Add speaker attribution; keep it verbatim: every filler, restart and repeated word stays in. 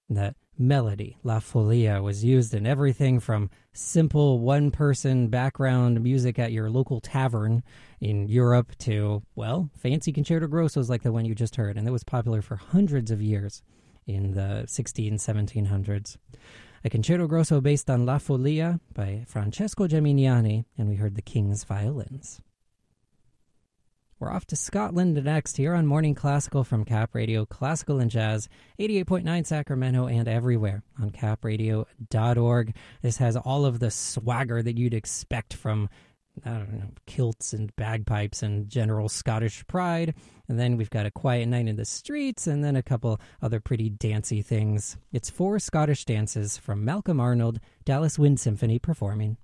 Speaker 1: That melody, La Folia, was used in everything from simple one-person background music at your local tavern in Europe to, well, fancy concerto grossos like the one you just heard, and that was popular for hundreds of years in the sixteen, seventeen hundreds. A concerto grosso based on La Folia by Francesco Geminiani, and we heard the King's Violins. We're off to Scotland next here on Morning Classical from Cap Radio, Classical and Jazz, eighty-eight point nine Sacramento and everywhere on cap radio dot org. This has all of the swagger that you'd expect from, I don't know, kilts and bagpipes and general Scottish pride. And then we've got A Quiet Night in the Streets and then a couple other pretty dancey things. It's four Scottish dances from Malcolm Arnold, Dallas Wind Symphony performing.